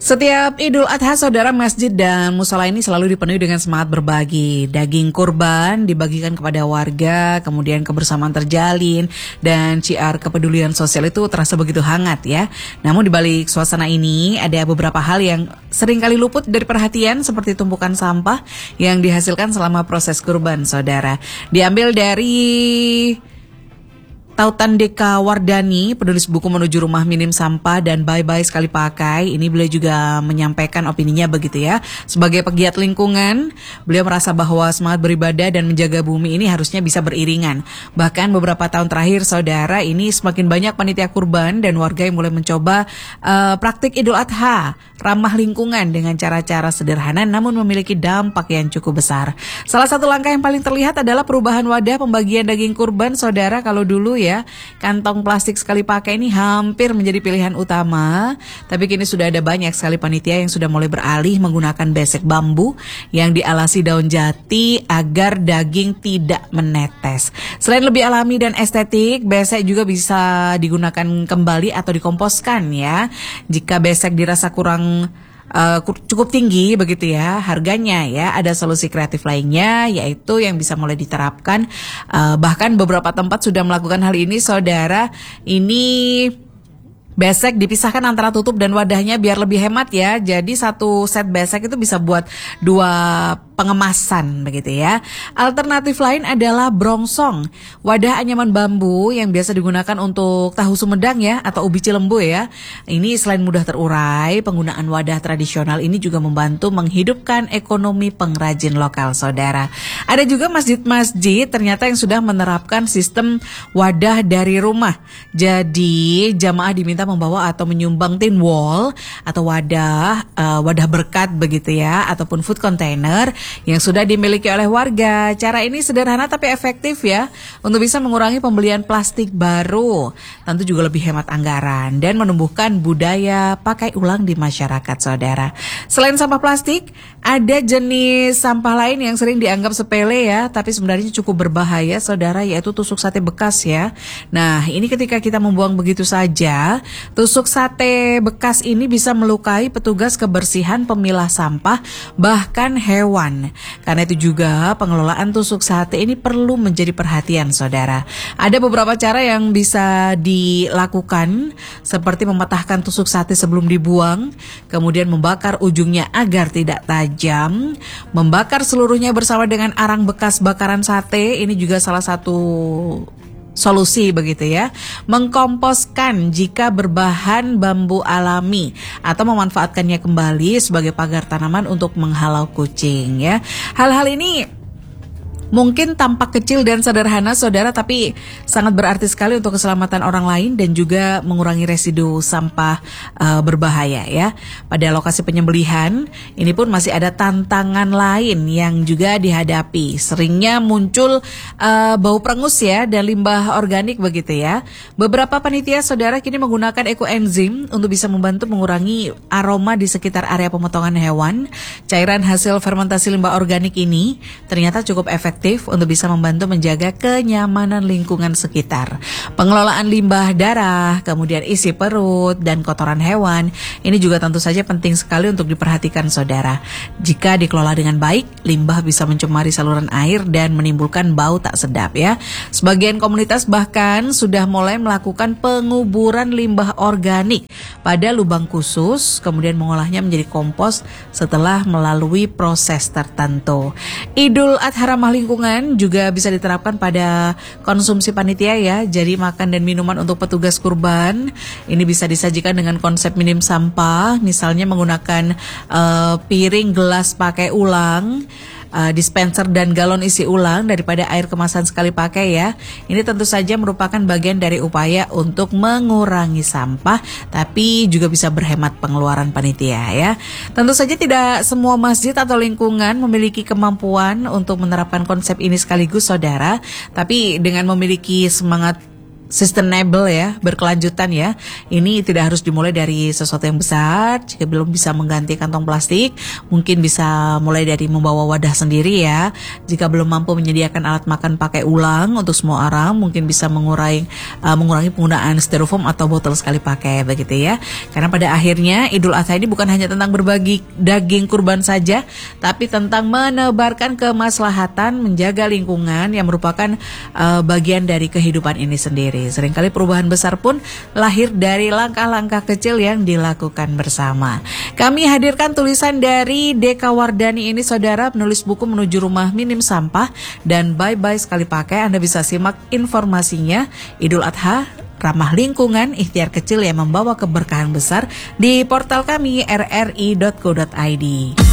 Setiap Idul Adha, saudara, masjid dan musola ini selalu dipenuhi dengan semangat berbagi. Daging kurban dibagikan kepada warga, kemudian kebersamaan terjalin, dan syiar kepedulian sosial itu terasa begitu hangat ya. Namun di balik suasana ini ada beberapa hal yang seringkali luput dari perhatian, seperti tumpukan sampah yang dihasilkan selama proses kurban, saudara. Diambil dari Tautan Deka Wardani, penulis buku Menuju Rumah Minim Sampah dan Bye-Bye Sekali Pakai. Ini beliau juga menyampaikan opininya begitu ya. Sebagai pegiat lingkungan, beliau merasa bahwa semangat beribadah dan menjaga bumi ini harusnya bisa beriringan. Bahkan beberapa tahun terakhir, saudara, ini semakin banyak panitia kurban dan warga yang mulai mencoba praktik Idul Adha ramah lingkungan dengan cara-cara sederhana namun memiliki dampak yang cukup besar. Salah satu langkah yang paling terlihat adalah perubahan wadah pembagian daging kurban, saudara. Kalau dulu ya, kantong plastik sekali pakai ini hampir menjadi pilihan utama, tapi kini sudah ada banyak sekali panitia yang sudah mulai beralih menggunakan besek bambu yang dialasi daun jati agar daging tidak menetes. Selain lebih alami dan estetik, besek juga bisa digunakan kembali atau dikomposkan ya. Jika besek dirasa kurang cukup tinggi begitu ya harganya ya, ada solusi kreatif lainnya yaitu yang bisa mulai diterapkan, bahkan beberapa tempat sudah melakukan hal ini, saudara. Ini besek dipisahkan antara tutup dan wadahnya biar lebih hemat ya. Jadi satu set besek itu bisa buat 2 pengemasan begitu ya. Alternatif lain adalah brongsong, wadah anyaman bambu yang biasa digunakan untuk tahu Sumedang ya atau ubi cilembu ya. Ini selain mudah terurai, penggunaan wadah tradisional ini juga membantu menghidupkan ekonomi pengrajin lokal, saudara. Ada juga masjid-masjid ternyata yang sudah menerapkan sistem wadah dari rumah. Jadi jamaah diminta membawa atau menyumbang tin wall atau wadah berkat begitu ya, ataupun food container yang sudah dimiliki oleh warga. Cara ini sederhana tapi efektif ya untuk bisa mengurangi pembelian plastik baru. Tentu juga lebih hemat anggaran dan menumbuhkan budaya pakai ulang di masyarakat, saudara. Selain sampah plastik, ada jenis sampah lain yang sering dianggap sepele ya, tapi sebenarnya cukup berbahaya, saudara, yaitu tusuk sate bekas ya. Nah, ini ketika kita membuang begitu saja, tusuk sate bekas ini bisa melukai petugas kebersihan pemilah sampah, bahkan hewan. Karena itu juga pengelolaan tusuk sate ini perlu menjadi perhatian, saudara. Ada beberapa cara yang bisa dilakukan, seperti mematahkan tusuk sate sebelum dibuang, kemudian membakar ujungnya agar tidak tajam, membakar seluruhnya bersama dengan arang bekas bakaran sate, ini juga salah satu solusi begitu ya. Mengkomposkan jika berbahan bambu alami atau memanfaatkannya kembali sebagai pagar tanaman untuk menghalau kucing ya. Hal-hal ini mungkin tampak kecil dan sederhana, saudara, tapi sangat berarti sekali untuk keselamatan orang lain dan juga mengurangi residu sampah berbahaya ya. Pada lokasi penyembelihan, ini pun masih ada tantangan lain yang juga dihadapi. Seringnya muncul bau perengus ya dan limbah organik begitu ya. Beberapa panitia, saudara, kini menggunakan ekoenzim untuk bisa membantu mengurangi aroma di sekitar area pemotongan hewan. Cairan hasil fermentasi limbah organik ini ternyata cukup efektif untuk bisa membantu menjaga kenyamanan lingkungan sekitar. Pengelolaan limbah darah, kemudian isi perut dan kotoran hewan, ini juga tentu saja penting sekali untuk diperhatikan, saudara. Jika dikelola dengan baik, limbah bisa mencemari saluran air dan menimbulkan bau tak sedap ya. Sebagian komunitas bahkan sudah mulai melakukan penguburan limbah organik pada lubang khusus, kemudian mengolahnya menjadi kompos setelah melalui proses tertentu. Idul Adha ramah lingkungan juga bisa diterapkan pada konsumsi panitia ya. Jadi makan dan minuman untuk petugas kurban ini bisa disajikan dengan konsep minim sampah, misalnya menggunakan piring gelas pakai ulang, dispenser dan galon isi ulang daripada air kemasan sekali pakai ya. Ini tentu saja merupakan bagian dari upaya untuk mengurangi sampah, tapi juga bisa berhemat pengeluaran panitia ya. Tentu saja tidak semua masjid atau lingkungan memiliki kemampuan untuk menerapkan konsep ini sekaligus, saudara. Tapi dengan memiliki semangat sustainable ya, berkelanjutan ya. Ini tidak harus dimulai dari sesuatu yang besar. Jika belum bisa mengganti kantong plastik, mungkin bisa mulai dari membawa wadah sendiri ya. Jika belum mampu menyediakan alat makan pakai ulang untuk semua orang, mungkin bisa mengurangi penggunaan styrofoam atau botol sekali pakai begitu ya. Karena pada akhirnya Idul Adha ini bukan hanya tentang berbagi daging kurban saja, tapi tentang menebarkan kemaslahatan, menjaga lingkungan yang merupakan bagian dari kehidupan ini sendiri. Seringkali perubahan besar pun lahir dari langkah-langkah kecil yang dilakukan bersama. Kami hadirkan tulisan dari Deka Wardani ini, saudara, penulis buku Menuju Rumah Minim Sampah dan Bye Bye Sekali Pakai. Anda bisa simak informasinya. Idul Adha, ramah lingkungan, ikhtiar kecil yang membawa keberkahan besar di portal kami rri.co.id.